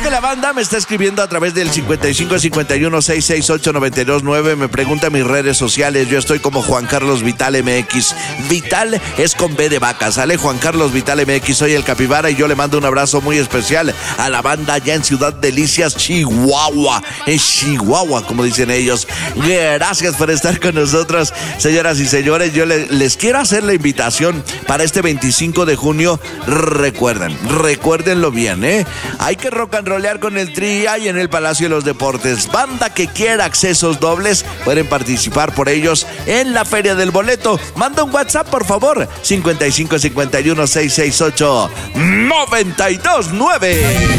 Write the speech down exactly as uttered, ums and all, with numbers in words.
que la banda me está escribiendo a través del cincuenta y cinco cincuenta y uno sesenta y seis ocho noventa y dos nueve. Me pregunta en mis redes sociales. Yo estoy como Juan Carlos Vital M X. Vital es con B de vaca, ¿sale? Juan Carlos Vital M X. Soy el Capibara y yo le mando un abrazo muy especial a la banda allá en Ciudad Delicias, Chihuahua. En Chihuahua, como dicen ellos. Gracias por estar con nosotros, señoras y señores. Yo le, les quiero hacer la invitación para este veinticinco de junio. Recuerden, recuérdenlo bien, ¿eh? Hay que rock and rollear con el Tri ahí en el Palacio de los Deportes. Banda que quiera accesos dobles, pueden participar por ellos en la Feria del Boleto. Manda un WhatsApp, por favor. cincuenta y cinco cincuenta y uno sesenta y seis ocho noventa y dos nueve.